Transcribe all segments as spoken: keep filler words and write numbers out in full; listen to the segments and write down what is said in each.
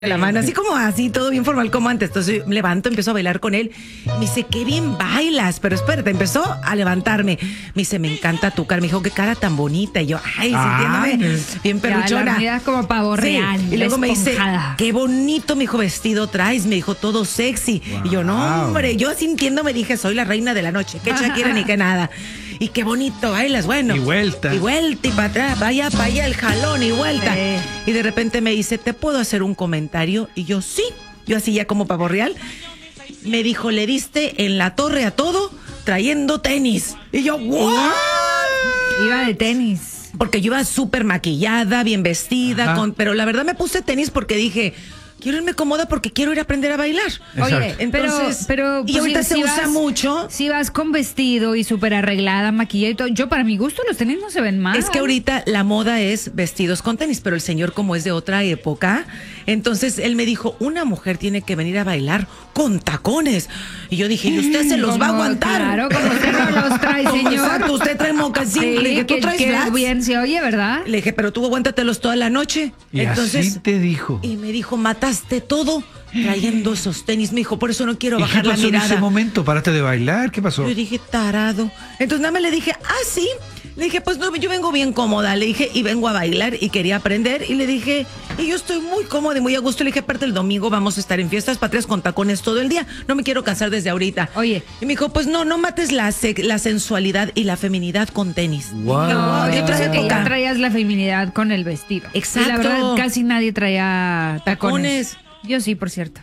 La mano, así como así, todo bien formal como antes. Entonces me levanto, empiezo a bailar con él. Me dice, qué bien bailas. Pero espérate, empezó a levantarme. Me dice, me encanta tu cara. Me dijo, qué cara tan bonita. Y yo, ay, sintiéndome bien perruchona. Ya, la como pavo sí. real. Y luego me dice, esponjada. qué bonito, me dijo, vestido traes. Me dijo, todo sexy. Wow. Y yo, no, hombre, yo sintiéndome dije, soy la reina de la noche. Qué Shakira ni qué nada. Y qué bonito bailas, bueno. Y vuelta. Y vuelta y para atrás, vaya para allá el jalón y vuelta. Sí. Y de repente me dice, ¿te puedo hacer un comentario? Y yo, sí. Yo así ya como pavo real. Me dijo, le diste en la torre a todo trayendo tenis. Y yo, ¿what? Iba de tenis. Porque yo iba súper maquillada, bien vestida, con, pero la verdad me puse tenis porque dije, quiero irme cómoda porque quiero ir a aprender a bailar. Exacto. Oye, Entonces, pero, pero y pues, ahorita si, se si usa vas, mucho. Si vas con vestido y súper arreglada, maquillada y todo, yo para mi gusto los tenis no se ven mal. Es que ahorita la moda es vestidos con tenis, pero el señor como es de otra época, entonces él me dijo, una mujer tiene que venir a bailar con tacones. Y yo dije, ¿y usted se los va a Como, aguantar? Claro, como usted no los trae, Como, señor. exacto, usted trae mocasín. Sí, Le dije, ¿tú que, traes que flats? bien se oye, ¿verdad? Le dije, pero tú aguántatelos toda la noche. Y Entonces, así te dijo. y me dijo, mataste todo trayendo esos tenis. Me dijo, por eso no quiero ¿Y bajar qué la pasó en mirada. ese momento? ¿Paraste de bailar? ¿Qué pasó? Yo dije, tarado. Entonces nada más le dije, ah, sí. Le dije, pues no, yo vengo bien cómoda. Le dije, y vengo a bailar y quería aprender. Y le dije, y yo estoy muy cómoda y muy a gusto. Le dije, aparte el domingo vamos a estar en fiestas patrias con tacones todo el día. No me quiero cansar desde ahorita. Oye. Y me dijo, pues no, no mates la, se- la sensualidad y la feminidad con tenis. Wow. No, de yo otra creo que época. ya traías la feminidad con el vestido. Exacto. Y la verdad, casi nadie traía tacones. Tacones. Yo sí, por cierto.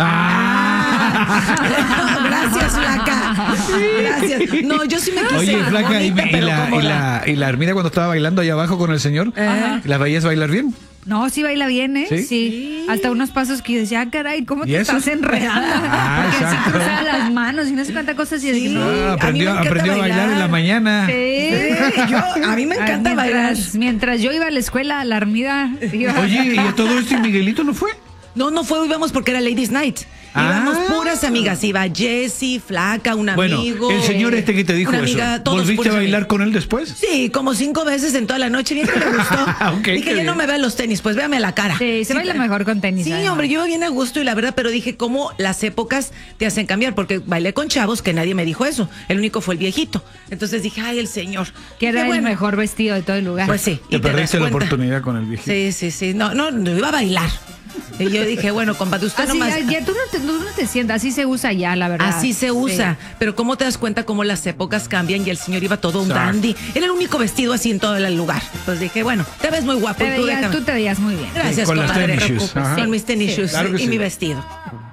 Ah. Gracias, flaca. Gracias. No, yo sí me quise. Oye, flaca, ¿y, bonita, y pero la, y, cómoda. la, ¿y la Armida cuando estaba bailando allá abajo con el señor? Ajá. ¿La veías bailar bien? No, sí baila bien, ¿eh? ¿Sí? Sí. Hasta unos pasos que yo decía, ah, caray, ¿cómo ¿Y te eso? estás enredando? Ah, Porque así exacto. cruzaba las manos y no sé cuántas cosas. Y yo dije, Sí. no. Ah, a mí me aprendió, encanta aprendió a bailar en la bailar. mañana. Sí. Sí, yo, a mí me encanta Ah, mientras, bailar. Mientras yo iba a la escuela, a la Armida. iba- Oye, ¿y a todo esto y Miguelito no fue? No, no fue, íbamos porque era Ladies Night. Ah. Íbamos puras amigas. Iba Jessie, Flaca, un Bueno, amigo. el señor este que te dijo una eso, amiga, todos ¿volviste puras a bailar amigas. con él después? Sí, como cinco veces en toda la noche. Bien que le gustó. Ok, Dije, qué ya bien. no me vea los tenis, pues véame la cara. Sí, se baila mejor con tenis. Sí, además. hombre, yo iba bien a gusto y la verdad, pero dije, ¿cómo las épocas te hacen cambiar? Porque bailé con chavos que nadie me dijo eso. El único fue el viejito. Entonces dije, ay, el señor. Que era Qué el bueno. mejor vestido de todo el lugar. Pues sí. Te y das perdiste la cuenta. oportunidad con el viejito. Sí, sí, sí. No, no, no iba a bailar. Y yo dije, bueno, compadre, usted Así, nomás. ya, ya tú, no te, tú no te sientas, así se usa ya, la verdad. Así se usa, Sí. pero ¿cómo te das cuenta cómo las épocas cambian y el señor iba todo un Exacto. dandy? Era el único vestido así en todo el lugar. Entonces dije, bueno, te ves muy guapo. Te tú veías- déjame. tú te veías muy bien. Gracias, Con las comadre. tennis shoes. Preocupes. Ajá. Con mis tenis Sí. shoes Claro que y sí. mi vestido.